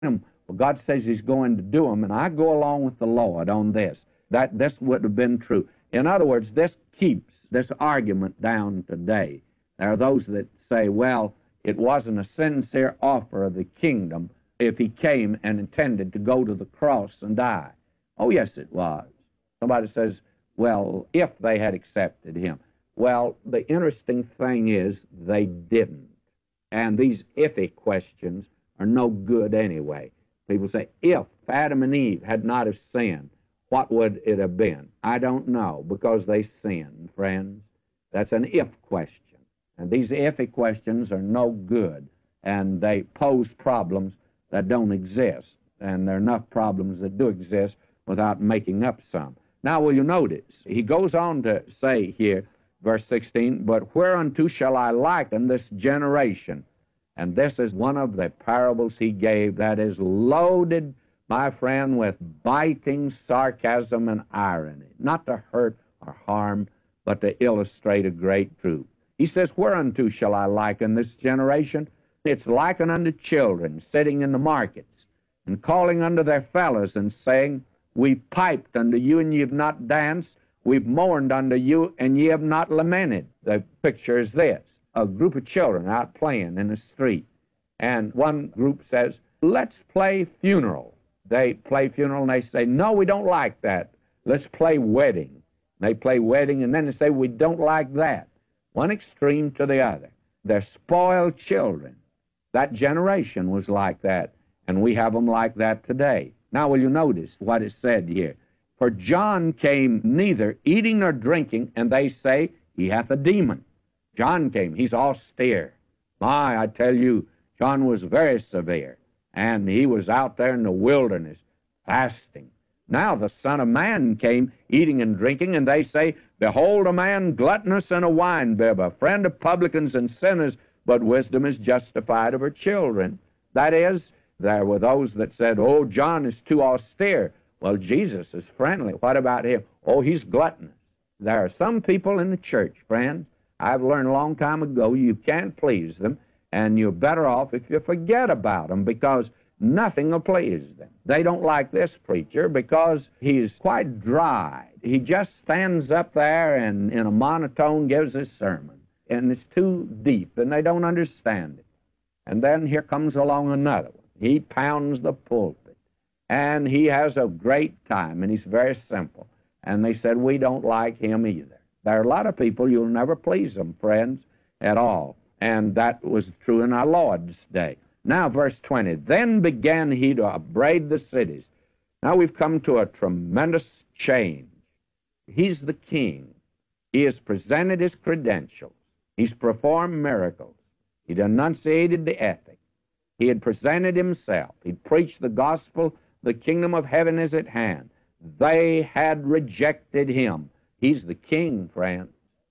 them. Well, God says He's going to do them, and I go along with the Lord on this. That this would have been true. In other words, this keeps this argument down today. There are those that say, well, it wasn't a sincere offer of the kingdom if He came and intended to go to the cross and die. Oh, yes, it was. Somebody says, well, if they had accepted Him. Well, the interesting thing is they didn't. And these iffy questions are no good anyway. People say, if Adam and Eve had not have sinned, what would it have been? I don't know, because they sinned, friends. That's an if question. And these iffy questions are no good, and they pose problems that don't exist. And there are enough problems that do exist without making up some. Now, will you notice, he goes on to say here, verse 16, but whereunto shall I liken this generation? And this is one of the parables he gave that is loaded, my friend, with biting sarcasm and irony, not to hurt or harm, but to illustrate a great truth. He says, whereunto shall I liken this generation? It's likened unto children sitting in the markets and calling unto their fellows and saying, we've piped unto you, and ye have not danced. We've mourned unto you, and ye have not lamented. The picture is this. A group of children out playing in the street. And one group says, let's play funeral. They play funeral, and they say, no, we don't like that. Let's play wedding. They play wedding, and then they say, we don't like that. One extreme to the other. They're spoiled children. That generation was like that, and we have them like that today. Now, will you notice what is said here? For John came neither eating nor drinking, and they say, he hath a demon. John came, he's austere. My, I tell you, John was very severe, and he was out there in the wilderness fasting. Now the Son of Man came eating and drinking, and they say, behold, a man gluttonous and a winebibber, a friend of publicans and sinners, but wisdom is justified of her children. That is, there were those that said, oh, John is too austere. Well, Jesus is friendly. What about him? Oh, he's gluttonous. There are some people in the church, friends, I've learned a long time ago, you can't please them, and you're better off if you forget about them, because nothing will please them. They don't like this preacher because he's quite dry. He just stands up there and in a monotone gives his sermon, and it's too deep, and they don't understand it. And then here comes along another one. He pounds the pulpit, and he has a great time, and he's very simple. And they said, we don't like him either. There are a lot of people, you'll never please them, friends, at all. And that was true in our Lord's day. Now, verse 20, then began he to upbraid the cities. Now we've come to a tremendous change. He's the king. He has presented his credentials. He's performed miracles. He'd enunciated the ethic. He had presented himself. He'd preached the gospel. The kingdom of heaven is at hand. They had rejected him. He's the king, friends.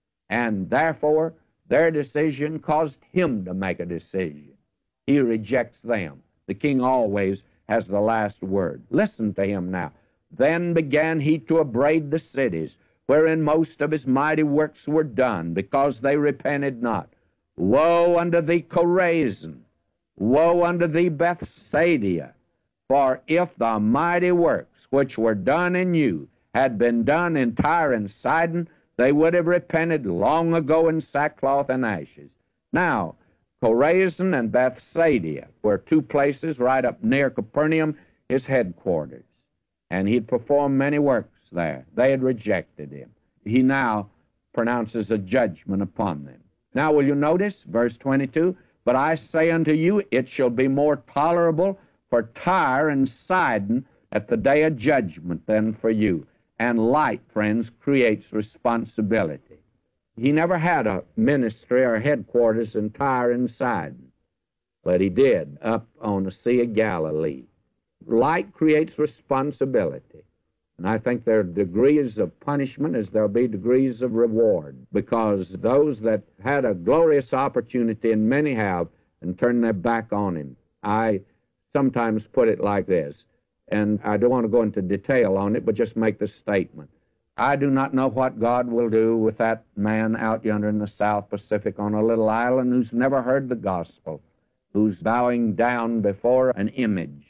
And therefore, their decision caused him to make a decision. He rejects them. The king always has the last word. Listen to him now. Then began he to upbraid the cities, wherein most of his mighty works were done, because they repented not. Woe unto thee, Chorazin! Woe unto thee, Bethsaida! For if the mighty works which were done in you had been done in Tyre and Sidon, they would have repented long ago in sackcloth and ashes. Now, Chorazin and Bethsaida were two places right up near Capernaum, his headquarters. And he'd performed many works there. They had rejected him. He now pronounces a judgment upon them. Now, will you notice, verse 22, but I say unto you, it shall be more tolerable for Tyre and Sidon at the day of judgment than for you. And light, friends, creates responsibility. He never had a ministry or headquarters in Tyre and Sidon, but he did up on the Sea of Galilee. Light creates responsibility. And I think there are degrees of punishment as there'll be degrees of reward, because those that had a glorious opportunity, and many have, and turned their back on him. I sometimes put it like this, and I don't want to go into detail on it, but just make this statement. I do not know what God will do with that man out yonder in the South Pacific on a little island who's never heard the gospel, who's bowing down before an image